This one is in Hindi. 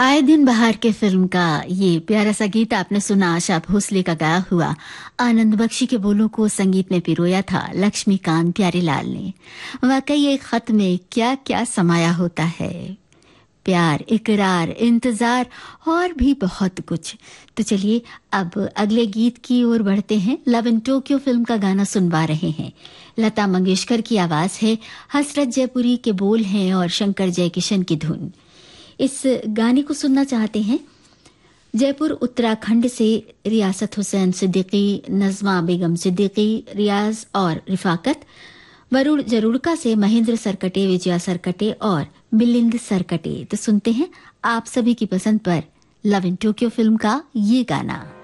आए दिन बहार के फिल्म का ये प्यारा सा गीत आपने सुना। आशा भोसले का गाया हुआ। आनंद बख्शी के बोलों को संगीत में पिरोया था लक्ष्मीकांत प्यारेलाल ने। वाकई एक खत में क्या क्या समाया होता है। प्यार, इकरार, इंतजार और भी बहुत कुछ। तो चलिए अब अगले गीत की ओर बढ़ते हैं। लव इन टोक्यो फिल्म का गाना सुनवा रहे हैं। लता मंगेशकर की आवाज है, हसरत जयपुरी के बोल हैं और शंकर जयकिशन की धुन। इस गाने को सुनना चाहते हैं जयपुर उत्तराखंड से रियासत हुसैन सिद्दीकी, नज़मा बेगम सिद्दीकी, रियाज और रिफाकत। वरुण जरूरका से महेंद्र सरकटे, विजया सरकटे और मिलिंद सरकटे। तो सुनते हैं आप सभी की पसंद पर लव इन टोक्यो फिल्म का ये गाना।